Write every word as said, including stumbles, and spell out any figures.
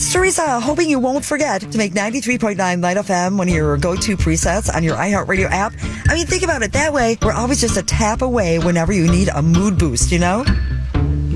It's Teresa, hoping you won't forget to make ninety-three point nine Light F M one of your go-to presets on your iHeartRadio app. I mean, think about it that way. We're always just a tap away whenever you need a mood boost, you know?